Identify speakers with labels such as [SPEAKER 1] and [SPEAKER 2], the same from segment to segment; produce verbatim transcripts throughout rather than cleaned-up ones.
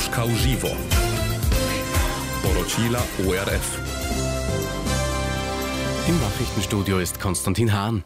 [SPEAKER 1] Moskau živo. Poročila O R F.
[SPEAKER 2] Im Nachrichtenstudio ist Konstantin Hahn.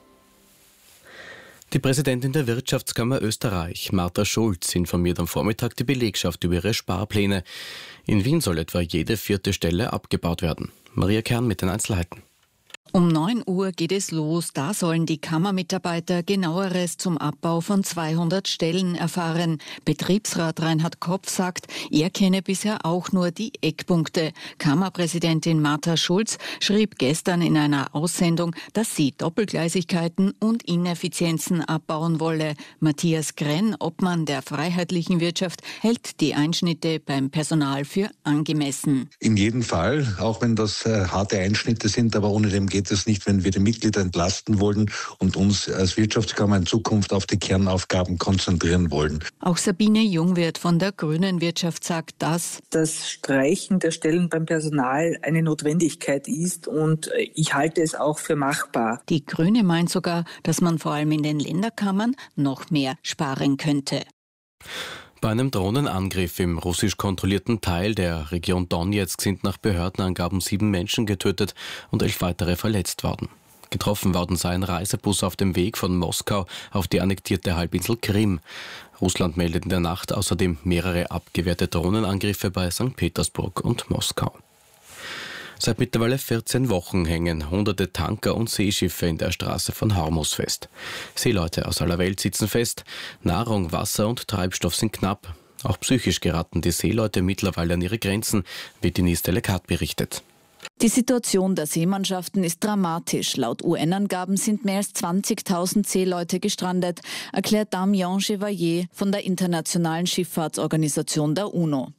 [SPEAKER 2] Die Präsidentin der Wirtschaftskammer Österreich, Martha Schulz, informiert am Vormittag die Belegschaft über ihre Sparpläne. In Wien soll etwa jede vierte Stelle abgebaut werden. Maria Kern mit den Einzelheiten.
[SPEAKER 3] Um neun Uhr geht es los. Da sollen die Kammermitarbeiter Genaueres zum Abbau von zweihundert Stellen erfahren. Betriebsrat Reinhard Kopf sagt, er kenne bisher auch nur die Eckpunkte. Kammerpräsidentin Martha Schulz schrieb gestern in einer Aussendung, dass sie Doppelgleisigkeiten und Ineffizienzen abbauen wolle. Matthias Grenn, Obmann der Freiheitlichen Wirtschaft, hält die Einschnitte beim Personal für angemessen.
[SPEAKER 4] In jedem Fall, auch wenn das äh, harte Einschnitte sind, aber ohne dem geht es nicht, wenn wir die Mitglieder entlasten wollen und uns als Wirtschaftskammer in Zukunft auf die Kernaufgaben konzentrieren wollen.
[SPEAKER 3] Auch Sabine Jungwirth von der Grünen Wirtschaft sagt, dass
[SPEAKER 5] das Streichen der Stellen beim Personal eine Notwendigkeit ist und ich halte es auch für machbar.
[SPEAKER 3] Die Grüne meint sogar, dass man vor allem in den Länderkammern noch mehr sparen könnte.
[SPEAKER 2] Bei einem Drohnenangriff im russisch kontrollierten Teil der Region Donetsk sind nach Behördenangaben sieben Menschen getötet und elf weitere verletzt worden. Getroffen worden sei ein Reisebus auf dem Weg von Moskau auf die annektierte Halbinsel Krim. Russland meldet in der Nacht außerdem mehrere abgewehrte Drohnenangriffe bei Sankt Petersburg und Moskau. Seit mittlerweile vierzehn Wochen hängen hunderte Tanker und Seeschiffe in der Straße von Hormuz fest. Seeleute aus aller Welt sitzen fest, Nahrung, Wasser und Treibstoff sind knapp. Auch psychisch geraten die Seeleute mittlerweile an ihre Grenzen, wie Denise Delecat berichtet.
[SPEAKER 6] Die Situation der Seemannschaften ist dramatisch. Laut U N-Angaben sind mehr als zwanzigtausend Seeleute gestrandet, erklärt Damien Chevalier von der Internationalen Schifffahrtsorganisation der UNO.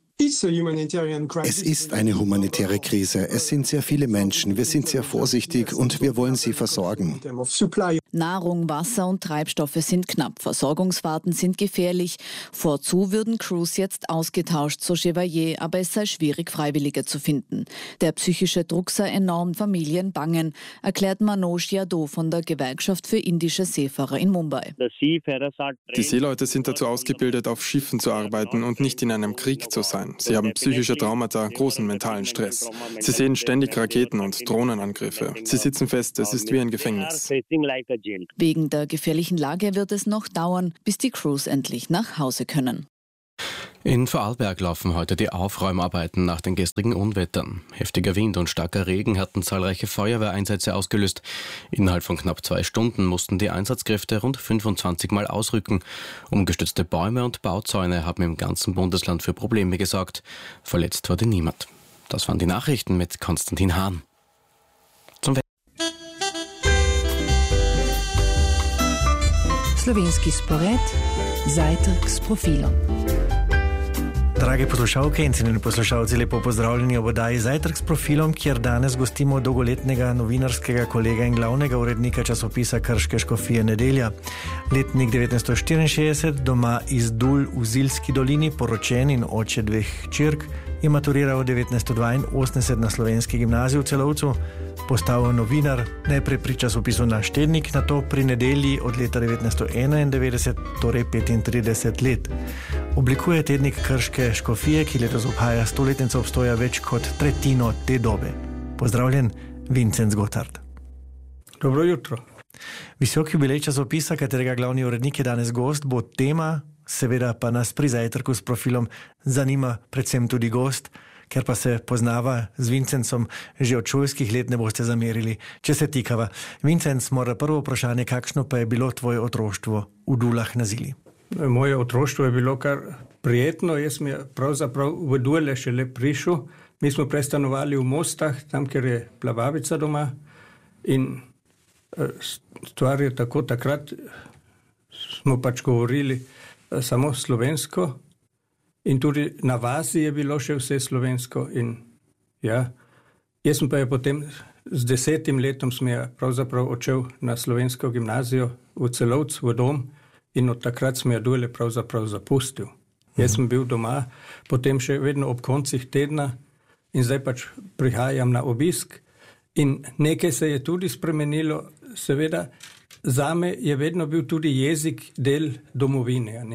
[SPEAKER 7] Es ist eine humanitäre Krise. Es sind sehr viele Menschen. Wir sind sehr vorsichtig und wir wollen sie versorgen.
[SPEAKER 6] Nahrung, Wasser und Treibstoffe sind knapp. Versorgungsfahrten sind gefährlich. Vorzu würden Crews jetzt ausgetauscht, so Chevalier, aber es sei schwierig, Freiwillige zu finden. Der psychische Druck sei enorm, Familien bangen, erklärt Manoj Yadav von der Gewerkschaft für indische Seefahrer in Mumbai.
[SPEAKER 8] Die Seeleute sind dazu ausgebildet, auf Schiffen zu arbeiten und nicht in einem Krieg zu sein. Sie haben psychische Traumata, großen mentalen Stress. Sie sehen ständig Raketen und Drohnenangriffe. Sie sitzen fest, es ist wie ein Gefängnis.
[SPEAKER 6] Wegen der gefährlichen Lage wird es noch dauern, bis die Crews endlich nach Hause können.
[SPEAKER 2] In Vorarlberg laufen heute die Aufräumarbeiten nach den gestrigen Unwettern. Heftiger Wind und starker Regen hatten zahlreiche Feuerwehreinsätze ausgelöst. Innerhalb von knapp zwei Stunden mussten die Einsatzkräfte rund fünfundzwanzig Mal ausrücken. Umgestürzte Bäume und Bauzäune haben im ganzen Bundesland für Probleme gesorgt. Verletzt wurde niemand. Das waren die Nachrichten mit Konstantin Hahn. Zum We-
[SPEAKER 9] Slovenski spored, zajtrk s profilom.
[SPEAKER 10] Drage poslušalke in cenjeni poslušalci, lepo pozdravljeni ob oddaji Zajtrk s profilom, kjer danes gostimo dolgoletnega novinarskega kolega in glavnega urednika časopisa Krške škofije Nedelja. Letnik devetnajststo štiriinšestdeset, doma iz Dul v Zilski dolini, poročen in oče dveh hčerk, je maturiral devetnajststo dvainosemdeset na Slovenski gimnaziji v Celovcu, postal novinar najprej pri časopisu Naš tednik, nato pri Nedelji od leta devetnajststo enaindevetdeset, torej petintrideset let. Oblikuje tednik Krške škofije, ki letos obhaja stoletnico obstoja več kot tretjino te dobe. Pozdravljen, Vincent Gotthard.
[SPEAKER 11] Dobro jutro.
[SPEAKER 10] Visoki jubilej časopisa, katerega glavni urednik je danes gost, bo tema, seveda pa nas pri Zajtrku s profilom zanima predvsem tudi gost, ker pa se poznava z Vincencom že od šolskih let, ne boste zamerili, če se tikava. Vincenc, mora prvo vprašanje, kakšno pa je bilo tvoje otroštvo v Dulah na Zili?
[SPEAKER 11] Moje otroštvo je bilo kar prijetno. Jaz mi je pravzaprav v Dule šele prišel. Mi smo prestanovali v Mostah, tam, kjer je Plavavica doma. In stvar je tako, takrat smo pač govorili samo slovensko. In tudi na vazi je bilo še vse slovensko. In ja, jaz sem pa je potem z desetim letom sem je pravzaprav odšel na slovensko gimnazijo v Celovcu, v dom. In od takrat sem je Dule pravzaprav zapustil. Jaz sem bil doma, potem še vedno ob koncih tedna in zdaj pač prihajam na obisk. In nekaj se je tudi spremenilo. Seveda, zame je vedno bil tudi jezik del domovine. Ne?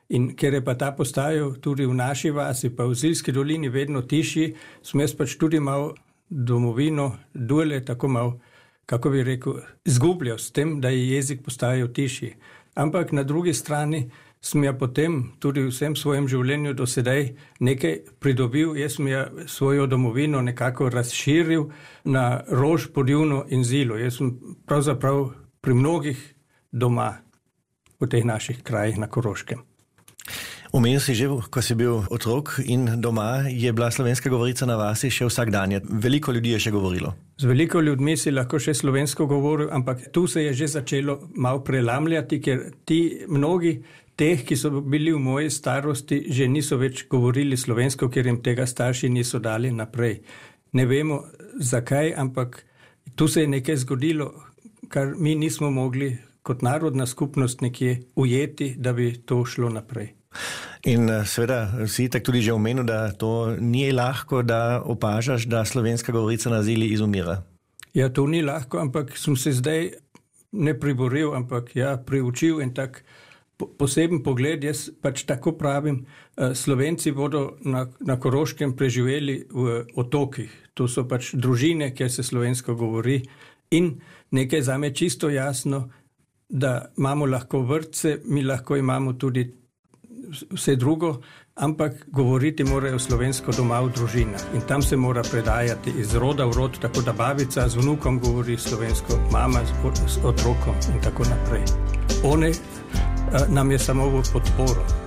[SPEAKER 11] In ker je pa ta postajal tudi v naši vasi, pa v Zilski dolini vedno tišji, sem jaz pač tudi mal domovino dole, tako mal, kako bi rekel, izgubljal s tem, da je jezik postajal tišji. Ampak na drugi strani sem ja potem tudi v vsem svojem življenju do sedaj nekaj pridobil, jaz sem ja svojo domovino nekako razširil na Rož, Podivno in Zilo. Jaz sem pravzaprav pri mnogih doma v teh naših krajih na Koroškem.
[SPEAKER 10] Omenil si že, ko si bil otrok in doma je bila slovenska govorica na vasi še vsak dan. Veliko ljudi je še govorilo.
[SPEAKER 11] Z veliko ljudmi si lahko še slovensko govoril, ampak tu se je že začelo malo prelamljati, ker ti mnogi teh, ki so bili v moji starosti, že niso več govorili slovensko, ker jim tega starši niso dali naprej. Ne vemo zakaj, ampak tu se je nekaj zgodilo, kar mi nismo mogli kot narodna skupnost nekje ujeti, da bi to šlo naprej.
[SPEAKER 10] In seveda si tak tudi že omenil, da to ni lahko, da opažaš, da slovenska govorica na Zili izumira.
[SPEAKER 11] Ja, to ni lahko, ampak sem se zdaj ne priboril, ampak ja, priučil in tak poseben pogled. Jaz pač tako pravim, Slovenci bodo na, na Koroškem preživeli v otokih. To so pač družine, kjer se slovensko govori in nekaj zame čisto jasno, da imamo lahko vrtce, mi lahko imamo tudi vse drugo, ampak govoriti morajo slovensko doma v družinah. In tam se mora predajati iz roda v rod, tako da babica z vnukom govori slovensko, mama z otrokom in tako naprej. One nam je samo v podporo.